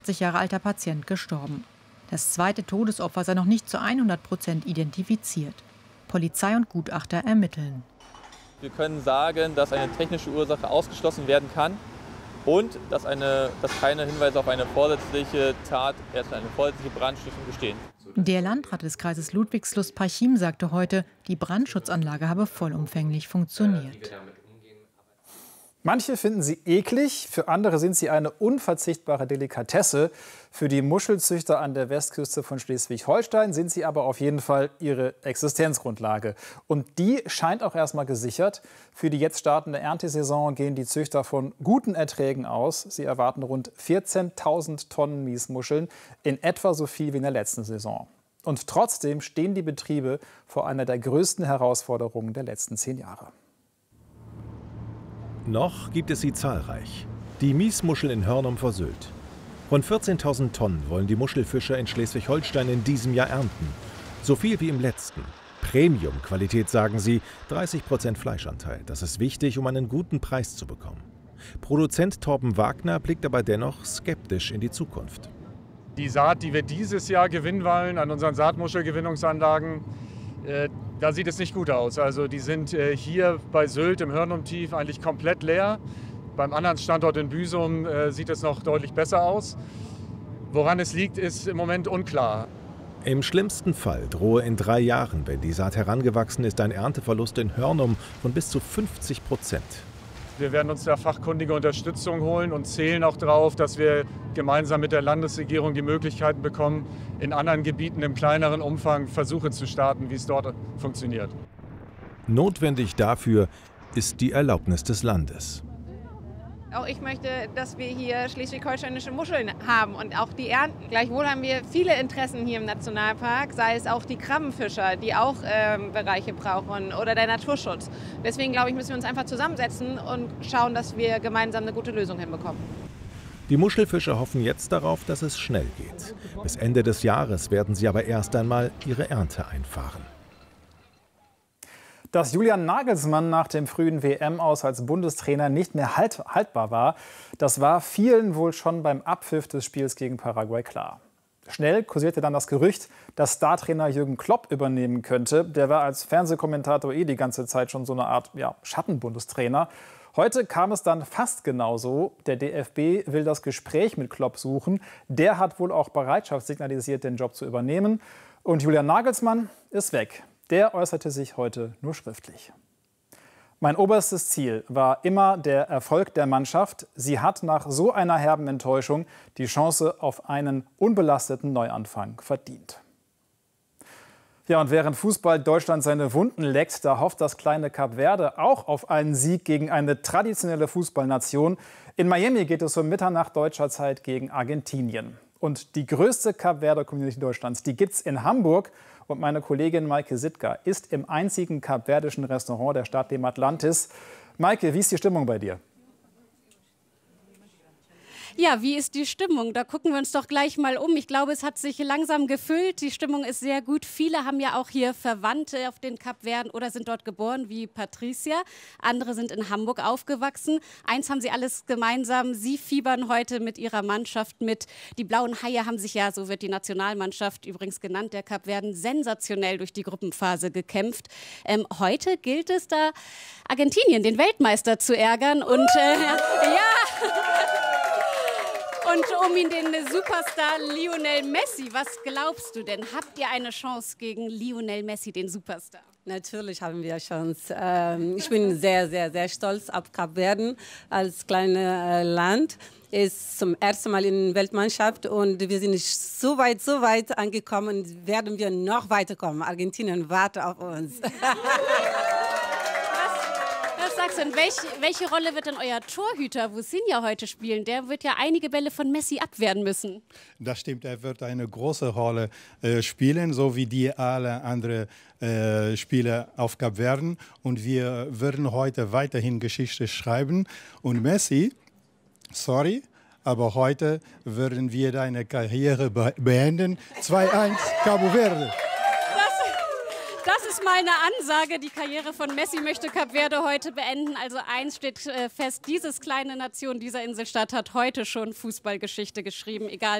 Jahre alter Patient gestorben. Das zweite Todesopfer sei noch nicht zu 100% identifiziert. Polizei und Gutachter ermitteln. Wir können sagen, dass eine technische Ursache ausgeschlossen werden kann und dass keine Hinweise auf eine vorsätzliche Tat, erst eine vorsätzliche Brandstiftung bestehen. Der Landrat des Kreises Ludwigslust-Parchim sagte heute, die Brandschutzanlage habe vollumfänglich funktioniert. Manche finden sie eklig, für andere sind sie eine unverzichtbare Delikatesse. Für die Muschelzüchter an der Westküste von Schleswig-Holstein sind sie aber auf jeden Fall ihre Existenzgrundlage. Und die scheint auch erstmal gesichert. Für die jetzt startende Erntesaison gehen die Züchter von guten Erträgen aus. Sie erwarten rund 14.000 Tonnen Miesmuscheln, in etwa so viel wie in der letzten Saison. Und trotzdem stehen die Betriebe vor einer der größten Herausforderungen der letzten 10 Jahre. Noch gibt es sie zahlreich. Die Miesmuscheln in Hörnum vor Sylt. Rund 14.000 Tonnen wollen die Muschelfischer in Schleswig-Holstein in diesem Jahr ernten. So viel wie im letzten. Premium-Qualität, sagen sie, 30% Fleischanteil. Das ist wichtig, um einen guten Preis zu bekommen. Produzent Torben Wagner blickt aber dennoch skeptisch in die Zukunft. Die Saat, die wir dieses Jahr gewinnen wollen an unseren Saatmuschelgewinnungsanlagen, da sieht es nicht gut aus. Also die sind hier bei Sylt im Hörnumtief eigentlich komplett leer. Beim anderen Standort in Büsum sieht es noch deutlich besser aus. Woran es liegt, ist im Moment unklar. Im schlimmsten Fall drohe in 3 Jahren, wenn die Saat herangewachsen ist, ein Ernteverlust in Hörnum von bis zu 50%. Wir werden uns da fachkundige Unterstützung holen und zählen auch darauf, dass wir gemeinsam mit der Landesregierung die Möglichkeiten bekommen, in anderen Gebieten im kleineren Umfang Versuche zu starten, wie es dort funktioniert. Notwendig dafür ist die Erlaubnis des Landes. Auch ich möchte, dass wir hier schleswig-holsteinische Muscheln haben und auch die ernten. Gleichwohl haben wir viele Interessen hier im Nationalpark, sei es auch die Krabbenfischer, die auch Bereiche brauchen, oder der Naturschutz. Deswegen glaube ich, müssen wir uns einfach zusammensetzen und schauen, dass wir gemeinsam eine gute Lösung hinbekommen. Die Muschelfischer hoffen jetzt darauf, dass es schnell geht. Bis Ende des Jahres werden sie aber erst einmal ihre Ernte einfahren. Dass Julian Nagelsmann nach dem frühen WM-Aus als Bundestrainer nicht mehr haltbar war, das war vielen wohl schon beim Abpfiff des Spiels gegen Paraguay klar. Schnell kursierte dann das Gerücht, dass Startrainer Jürgen Klopp übernehmen könnte. Der war als Fernsehkommentator die ganze Zeit schon so eine Art Schattenbundestrainer. Heute kam es dann fast genauso. Der DFB will das Gespräch mit Klopp suchen. Der hat wohl auch Bereitschaft signalisiert, den Job zu übernehmen. Und Julian Nagelsmann ist weg. Der äußerte sich heute nur schriftlich. Mein oberstes Ziel war immer der Erfolg der Mannschaft. Sie hat nach so einer herben Enttäuschung die Chance auf einen unbelasteten Neuanfang verdient. Ja, und während Fußball Deutschland seine Wunden leckt, da hofft das kleine Kap Verde auch auf einen Sieg gegen eine traditionelle Fußballnation. In Miami geht es um Mitternacht deutscher Zeit gegen Argentinien. Und die größte Kap Verde-Community Deutschlands, die gibt's in Hamburg. Und meine Kollegin Maike Sittger ist im einzigen kapverdischen Restaurant der Stadt, dem Atlantis. Maike, wie ist die Stimmung bei dir? Ja, wie ist die Stimmung? Da gucken wir uns doch gleich mal um. Ich glaube, es hat sich langsam gefüllt. Die Stimmung ist sehr gut. Viele haben ja auch hier Verwandte auf den Kapverden oder sind dort geboren, wie Patricia. Andere sind in Hamburg aufgewachsen. Eins haben sie alles gemeinsam. Sie fiebern heute mit ihrer Mannschaft mit. Die Blauen Haie haben sich ja, so wird die Nationalmannschaft übrigens genannt, der Kapverden, sensationell durch die Gruppenphase gekämpft. Heute gilt es da, Argentinien, den Weltmeister, zu ärgern. Und Und um ihn den Superstar Lionel Messi, was glaubst du denn? Habt ihr eine Chance gegen Lionel Messi, den Superstar? Natürlich haben wir eine Chance. Ich bin sehr, sehr, sehr stolz auf Kapverden als kleines Land. Ist zum ersten Mal in der Weltmannschaft und wir sind nicht so weit angekommen und werden wir noch weiterkommen. Argentinien wartet auf uns. Was sagst du denn? Welche Rolle wird denn euer Torhüter Vusinha heute spielen? Der wird ja einige Bälle von Messi abwehren müssen. Das stimmt, er wird eine große Rolle spielen, so wie die alle anderen Spieler auf Kapverden. Und wir werden heute weiterhin Geschichte schreiben. Und Messi, sorry, aber heute würden wir deine Karriere beenden. 2-1 Cabo Verde. Das ist mal eine Ansage. Die Karriere von Messi möchte Kap Verde heute beenden. Also eins steht fest, dieses kleine Nation, dieser Inselstaat hat heute schon Fußballgeschichte geschrieben, egal